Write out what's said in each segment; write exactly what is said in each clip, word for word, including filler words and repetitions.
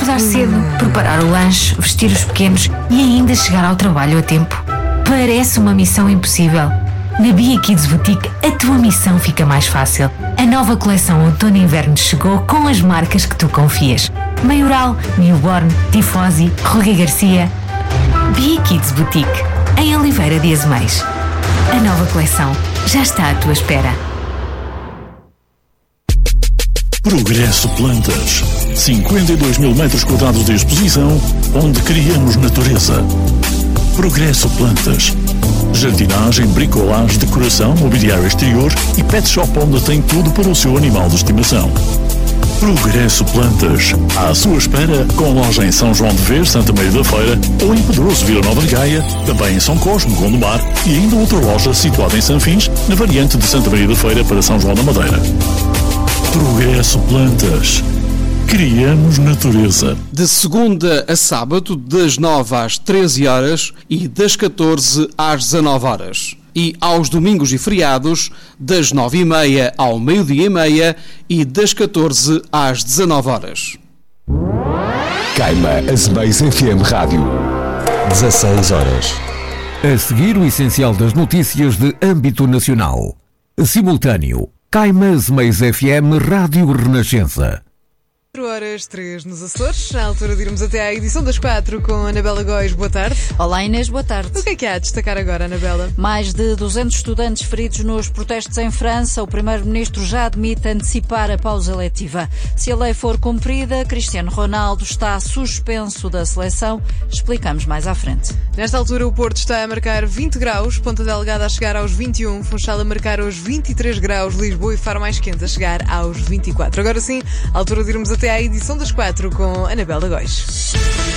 Acordar cedo, preparar o lanche, vestir os pequenos e ainda chegar ao trabalho a tempo. Parece uma missão impossível. Na Bia Kids Boutique, a tua missão fica mais fácil. A nova coleção Outono e Inverno chegou com as marcas que tu confias. Maioral, Newborn, Tifosi, Rui Garcia. Bia Kids Boutique, em Oliveira de Azeméis. A nova coleção já está à tua espera. Progresso Plantas. cinquenta e dois mil metros quadrados de exposição, onde criamos natureza. Progresso Plantas. Jardinagem, bricolagem, decoração, mobiliário exterior e pet shop onde tem tudo para o seu animal de estimação. Progresso Plantas. À sua espera, com loja em São João de Ver, Santa Maria da Feira, ou em Pedroso, Vila Nova de Gaia, também em São Cosme, Gondomar, e ainda outra loja situada em Sanfins, na variante de Santa Maria da Feira para São João da Madeira. Progresso Plantas. Criamos natureza. De segunda a sábado, das nove às treze horas e das catorze às dezanove horas. E aos domingos e feriados, das nove e meia ao meio-dia e meia e das catorze às dezanove horas. Caima Azeméis F M Rádio. dezasseis horas. A seguir, o essencial das notícias de âmbito nacional. Simultâneo. Caima Azeméis F M Rádio Renascença. quatro horas, três nos Açores, à altura de irmos até à edição das quatro com a Anabela Góis. Boa tarde. Olá Inês, boa tarde. O que é que há a destacar agora, Anabela? Mais de duzentos estudantes feridos nos protestos em França. O primeiro-ministro já admite antecipar a pausa letiva. Se a lei for cumprida, Cristiano Ronaldo está suspenso da seleção. Explicamos mais à frente. Nesta altura o Porto está a marcar vinte graus, Ponta Delgada a chegar aos vinte e um, Funchal a marcar aos vinte e três graus, Lisboa e Faro mais quente a chegar aos vinte e quatro. Agora sim, à altura de irmos até à edição das quatro com Anabela Góis.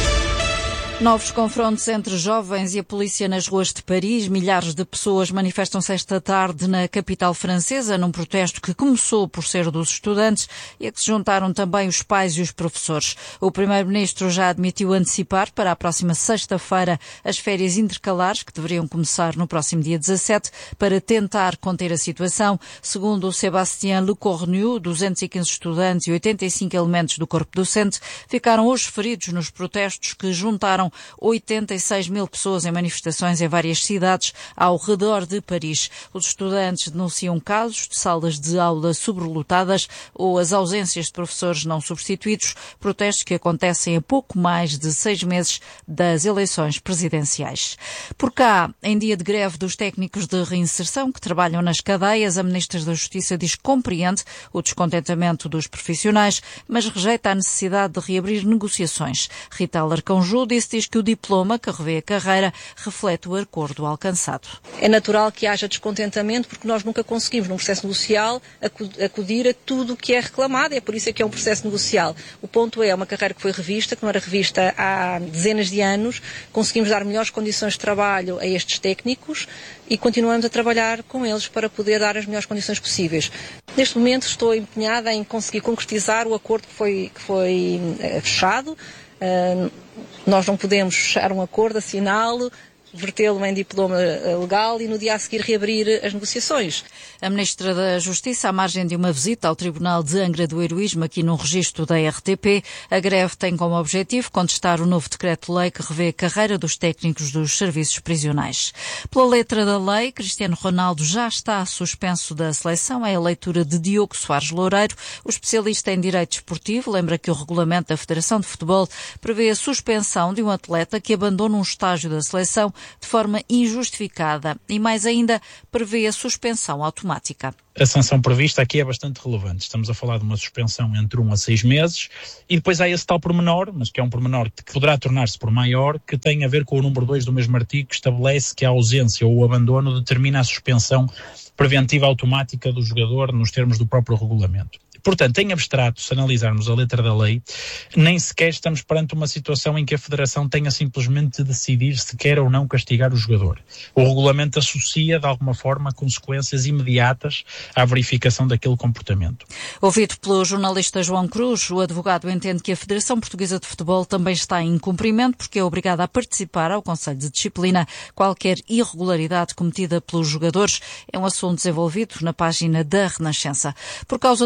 Novos confrontos entre jovens e a polícia nas ruas de Paris. Milhares de pessoas manifestam-se esta tarde na capital francesa num protesto que começou por ser dos estudantes e a que se juntaram também os pais e os professores. O primeiro-ministro já admitiu antecipar para a próxima sexta-feira as férias intercalares que deveriam começar no próximo dia dezassete para tentar conter a situação. Segundo o Sébastien Lecornu, duzentos e quinze estudantes e oitenta e cinco elementos do corpo docente ficaram hoje feridos nos protestos que juntaram oitenta e seis mil pessoas em manifestações em várias cidades ao redor de Paris. Os estudantes denunciam casos de salas de aula sobrelotadas ou as ausências de professores não substituídos, protestos que acontecem a pouco mais de seis meses das eleições presidenciais. Por cá, em dia de greve dos técnicos de reinserção que trabalham nas cadeias, a Ministra da Justiça diz que compreende o descontentamento dos profissionais, mas rejeita a necessidade de reabrir negociações. Rita Alarcão-Ju disse diz que o diploma que revê a carreira reflete o acordo alcançado. É natural que haja descontentamento porque nós nunca conseguimos, num processo negocial, acudir a tudo o que é reclamado. É por isso que é um processo negocial. O ponto é uma carreira que foi revista, que não era revista há dezenas de anos. Conseguimos dar melhores condições de trabalho a estes técnicos e continuamos a trabalhar com eles para poder dar as melhores condições possíveis. Neste momento estou empenhada em conseguir concretizar o acordo que foi, que foi é, fechado. Uh, nós não podemos fechar um acordo, assiná-lo, vertê-lo em diploma legal e no dia a seguir reabrir as negociações. A Ministra da Justiça, à margem de uma visita ao Tribunal de Angra do Heroísmo, aqui num registro da R T P, a greve tem como objetivo contestar o novo decreto-lei que revê a carreira dos técnicos dos serviços prisionais. Pela letra da lei, Cristiano Ronaldo já está suspenso da seleção. É a leitura de Diogo Soares Loureiro. O especialista em direito esportivo lembra que o regulamento da Federação de Futebol prevê a suspensão de um atleta que abandona um estágio da seleção de forma injustificada e, mais ainda, prevê a suspensão automática. A sanção prevista aqui é bastante relevante. Estamos a falar de uma suspensão entre um a seis meses e depois há esse tal pormenor, mas que é um pormenor que poderá tornar-se por maior, que tem a ver com o número dois do mesmo artigo, que estabelece que a ausência ou o abandono determina a suspensão preventiva automática do jogador nos termos do próprio regulamento. Portanto, em abstrato, se analisarmos a letra da lei, nem sequer estamos perante uma situação em que a Federação tenha simplesmente de decidir se quer ou não castigar o jogador. O regulamento associa, de alguma forma, consequências imediatas à verificação daquele comportamento. Ouvido pelo jornalista João Cruz, o advogado entende que a Federação Portuguesa de Futebol também está em incumprimento porque é obrigada a participar ao Conselho de Disciplina qualquer irregularidade cometida pelos jogadores. É um assunto desenvolvido na página da Renascença. Por causa do mau tempo,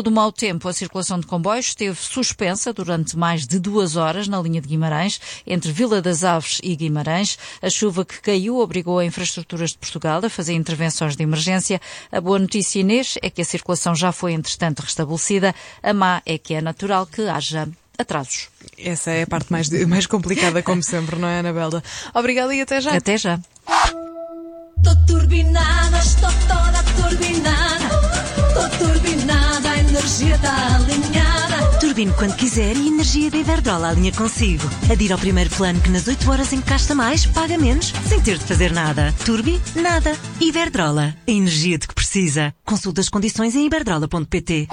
tempo, a circulação de comboios esteve suspensa durante mais de duas horas na linha de Guimarães, entre Vila das Aves e Guimarães. A chuva que caiu obrigou a Infraestruturas de Portugal a fazer intervenções de emergência. A boa notícia, Inês, é que a circulação já foi, entretanto, restabelecida. A má é que é natural que haja atrasos. Essa é a parte mais, mais complicada, como sempre, não é, Anabela? Obrigada e até já. Até já. Tô turbinada, estou toda turbinada. Tô turbinada, a energia está alinhada. Turbine quando quiser e a energia da Iberdrola alinha consigo. Adira ao primeiro plano que nas oito horas em que gasta mais, paga menos, sem ter de fazer nada. Turbi, nada. Iberdrola, a energia de que precisa. Consulta as condições em iberdrola ponto pt.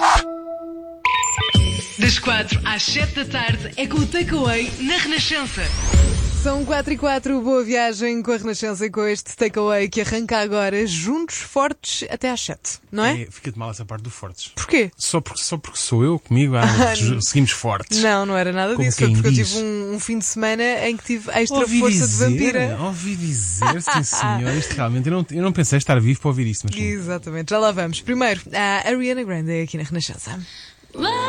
Das quatro às sete da tarde é com o Takeaway na Renascença. São quatro e quatro, boa viagem com a Renascença e com este Takeaway que arranca agora, juntos, fortes, até às sete, não é? é Fica de mal essa parte do fortes. Porquê? Só porque, só porque sou eu comigo, ah, seguimos fortes. Não, não era nada Como disso, foi porque diz. eu tive um, um fim de semana em que tive extra ouvi força dizer, de vampira. Ouvi dizer, sim senhor, isto realmente, eu não, eu não pensei estar vivo para ouvir isso. Mas exatamente, já lá vamos. Primeiro, a Ariana Grande aqui na Renascença.